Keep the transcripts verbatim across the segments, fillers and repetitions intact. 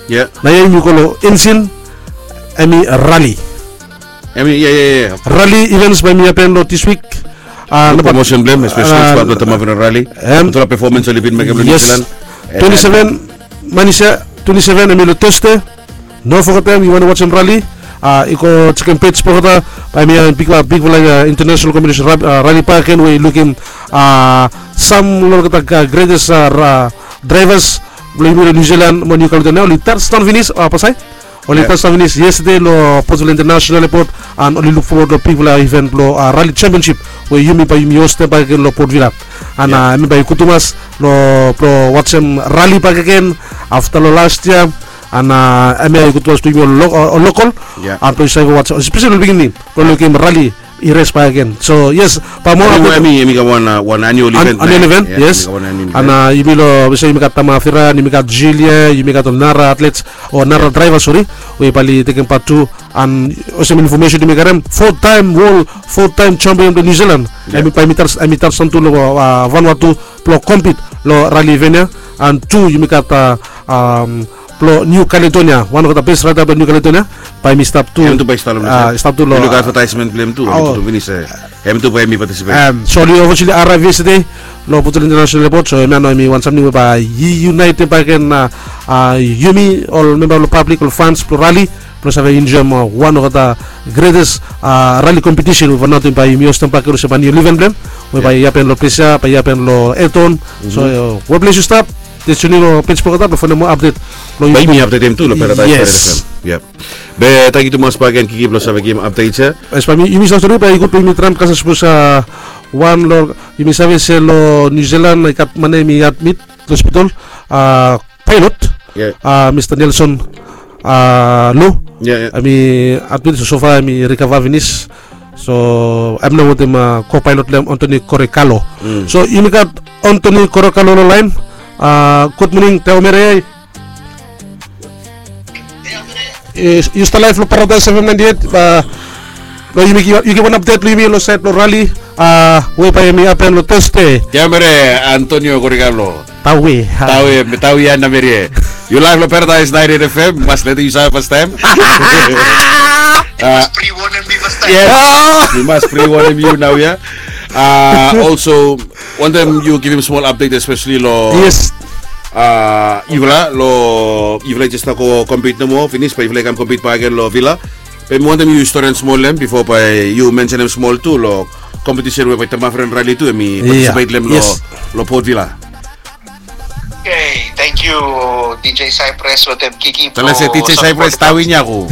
Yeah. Na yai mi kolo ensin ami rally. I mean, yeah, yeah, yeah. Rally events by mi apen lo this week. Uh, no promotion blame, especially uh, uh, tama na rally. Um, Ito performance sa Libin Mega New yes. Zealand. twenty-seven Manisha, twenty-seven Emilio Tuesday. No forget them. You want to watch some rally? Uh, iko chicken page po kata. I mean, big big like uh, international competition uh, rally park and we looking uh, some lo kata uh, greatest uh, drivers Libin New Zealand mo New Caledonia. Only third stand finish apa say? Only yeah. First finish yesterday lo Portugal International Airport and only look forward to people uh, event lo uh, rally championship where Yumi pa Yumi host pa lo Port Vila and yeah. uh, mi pa Kutumas lo pro watch them rally pa again after lo last year and uh, I mean Kutumas to lo uh, local yeah. and to say watch especially beginning lo looking rally erase pa again so yes pa mo I mean I mean one uh, one annual event annual event yeah, yes and uh, Yumi lo bisa Yumi kata Mafira Yumi kata Julia Yumi kata Nara athletes or Nara yeah. driver sorry we pali taking part two and some information Yumi kata four time world four time champion of New Zealand I mean pa meters I meters santu lo uh, Vanuatu lo compete lo rally event and two Yumi kata um, Plo New Caledonia, one of the best rider by New Caledonia, by me stop to M to by stop uh, stop to look advertisement blame too. Oh, to finish M to by me participate. Um, sorry, obviously arrive yesterday. Lo Portugal International Airport, so I know me want something by United back in uh, uh, Yumi, all member of the public, all fans, pro rally. Plus have Indian uh, one of the greatest uh, rally competition with nothing by Yumi Ostan Pakero Sabani Liven blame. We by Yapen Lo Presa, by Yapen Lo Elton. So uh, what place you stop? This you know pitch po kata before mo update lo by me update them too lo Paradise yes yep be tagi tu mas bagian kiki lo sabe game update sa es pa mi imi sa story pa ikut mi Trump kasi sa one lo imi sabe se lo New Zealand ikat mana mi admit hospital uh, pilot yeah. uh, Mister Nelson uh, Lo yeah, yeah. ami admit so far mi recover finish so I'm now with him uh, co-pilot lem Anthony Correcalo mm. so imi kat Anthony Correcalo no line Uh, good morning, Teo Mere. Is you still live lo Paradise seven ninety-eight? Uh, lo you give you give an update lo you lo set lo rally. Uh, we pa mi apen lo teste. Teo Mere, Antonio Correcalo. Tawi. Tawi, tawi yan na Mere. You live lo Paradise ninety-eight F M. Mas leto you sa first time. Uh, pre-warn me first time. Yeah, you must pre-warn you now, yeah. Uh, also, one time you give him small update, especially lo. Yes. Uh, Ivla lo Ivla just nako compete na mo finish pa Ivla kam compete pa again lo Villa. Pero one time you story small lem before pa you mention him small too lo competition we pa tama friend rally too mi participate lem lo yes. lo Port Villa. Okay, thank you D J Cypress lo tem Kiki. Tala si D J Cypress tawin niya ko.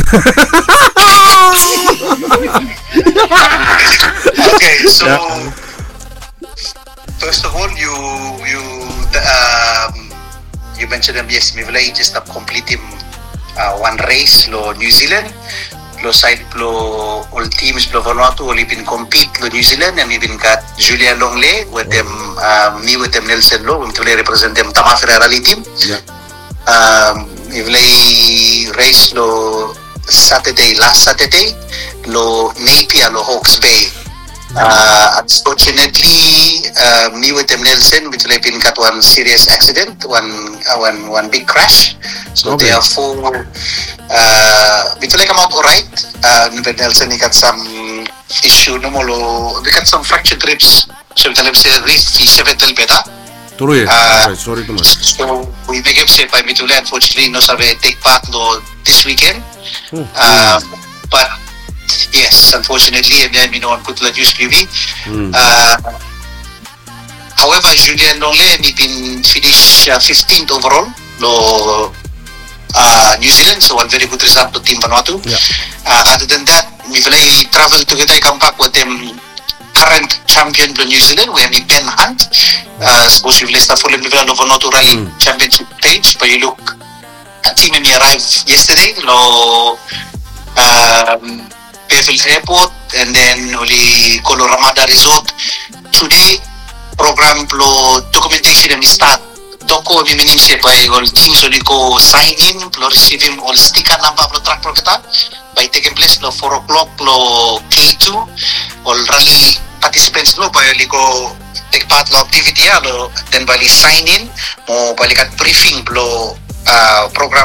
Okay, so yeah. First of all, you you um, you mentioned them. Yes, Mivla just have completed uh, one race lo New Zealand. Lo side lo all teams lo Vanuatu all been compete lo New Zealand and we been got Julian Longley with them uh, me with them Nelson Lo we will represent them Tamafira rally team. Yeah. Um, Mivla race lo Saturday last Saturday lo Napier lo Hawke's Bay. Uh, unfortunately, uh, me with them Nelson, which have been got one serious accident, one uh, one one big crash. So okay. Therefore, uh, which like come out alright. Uh, Nelson he got some issue no more. We got some fractured ribs. So we tell him say ribs he severed little better. True. Uh, sorry too much. So we make him say by me to unfortunately no sabe take part no this weekend. Hmm. Uh, but yes, unfortunately, and then you know, put the news P V. Mm. Uh, however, Julian Longley he been finished uh, fifteenth overall, no uh, New Zealand, so one very good result to Team Vanuatu. Yeah. Uh, other than that, we will travel together, come back with them current champion to New Zealand, we have Ben Hunt. Uh, suppose we will start for the Vanuatu Rally mm. Championship page, but you look, I think we arrived yesterday, no. Um, Beverly Airport and then only Kolo Ramada Resort. Today program plo documentation and start. Doko mi minim siya pa all teams only ko sign in plo receive him all sticker number plo track pro kita by taking place plo four o'clock plo K two all rally participants plo pa only ko take part lo activity alo then bali sign in mo balikat briefing plo uh, program